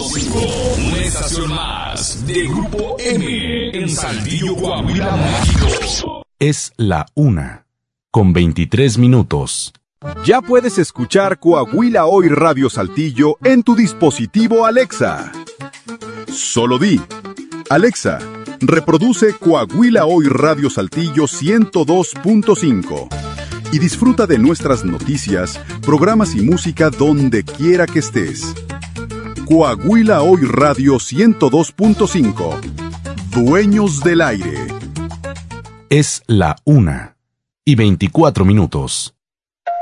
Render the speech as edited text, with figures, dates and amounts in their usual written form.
102.5, una estación más de Grupo M en Saltillo, Coahuila, México. Es la 1:23. Ya puedes escuchar Coahuila Hoy Radio Saltillo en tu dispositivo Alexa. Solo di: Alexa, reproduce Coahuila Hoy Radio Saltillo 102.5 y disfruta de nuestras noticias, programas y música donde quiera que estés. Coahuila Hoy Radio 102.5. Dueños del aire. Es la 1:24.